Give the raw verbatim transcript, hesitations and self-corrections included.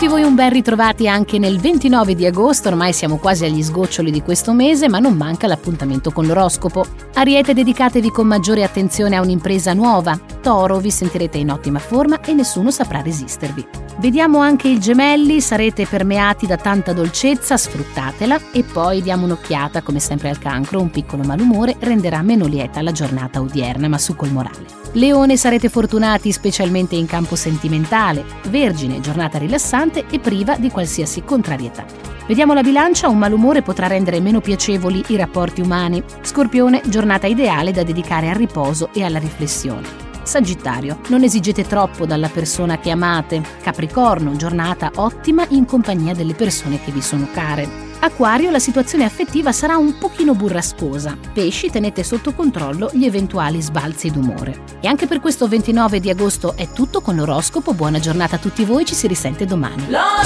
tutti voi un ben ritrovati anche nel ventinove di agosto, ormai siamo quasi agli sgoccioli di questo mese, ma non manca l'appuntamento con l'oroscopo. Ariete, dedicatevi con maggiore attenzione a un'impresa nuova. Toro, vi sentirete in ottima forma e nessuno saprà resistervi. Vediamo anche i Gemelli, sarete permeati da tanta dolcezza, sfruttatela. E poi diamo un'occhiata, come sempre, al Cancro, un piccolo malumore renderà meno lieta la giornata odierna, ma su col morale. Leone, sarete fortunati specialmente in campo sentimentale. Vergine, giornata rilassante e priva di qualsiasi contrarietà. Vediamo la Bilancia, un malumore potrà rendere meno piacevoli i rapporti umani. Scorpione, giornata ideale da dedicare al riposo e alla riflessione. Sagittario, non esigete troppo dalla persona che amate. Capricorno, giornata ottima in compagnia delle persone che vi sono care. Acquario, la situazione affettiva sarà un pochino burrascosa. Pesci, tenete sotto controllo gli eventuali sbalzi d'umore. E anche per questo ventinove di agosto è tutto con l'oroscopo. Buona giornata a tutti voi, ci si risente domani.